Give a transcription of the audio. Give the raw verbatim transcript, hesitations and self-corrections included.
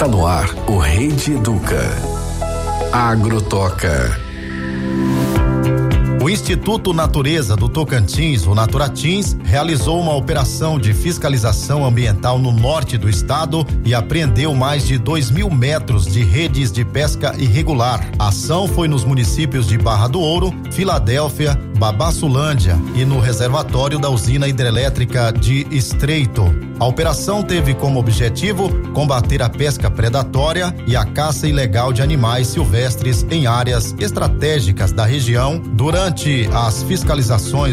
Está no ar o Rede Educa. Agrotoca. O Instituto Natureza do Tocantins, o Naturatins, realizou uma operação de fiscalização ambiental no norte do estado e apreendeu mais de dois mil metros de redes de pesca irregular. A ação foi nos municípios de Barra do Ouro, Filadélfia, Babaçulândia e no reservatório da usina hidrelétrica de Estreito. A operação teve como objetivo combater a pesca predatória e a caça ilegal de animais silvestres em áreas estratégicas da região. Durante as fiscalizações